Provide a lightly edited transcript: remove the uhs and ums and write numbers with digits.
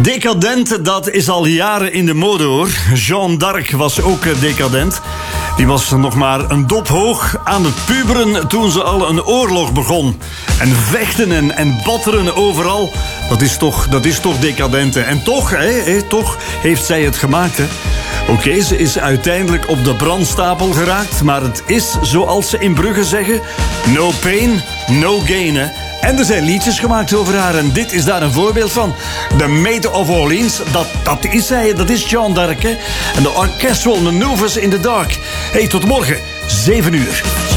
Decadent, dat is al jaren in de mode, hoor. Jeanne d'Arc was ook decadent. Die was nog maar een dop hoog aan het puberen toen ze al een oorlog begon. En vechten en batteren overal, dat is toch decadent. En toch, toch heeft zij het gemaakt, hè. Oké, ze is uiteindelijk op de brandstapel geraakt, maar het is, zoals ze in Brugge zeggen, no pain, no gain, hè. En er zijn liedjes gemaakt over haar en dit is daar een voorbeeld van. The Maid of Orleans, dat is zij, dat is Jeanne d'Arc, hè. En de Orchestral Maneuvers in the Dark. Hey, tot morgen, 7 uur.